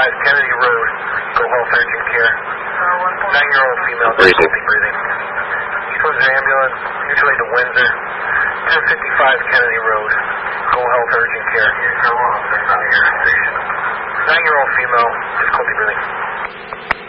Kennedy Road, Go Health Urgent Care. 9-year-old female, difficulty breathing. Eastwood's ambulance, mutual aid to Windsor. 1055 Kennedy Road, Go Health Urgent Care. 9-year-old female, difficulty breathing.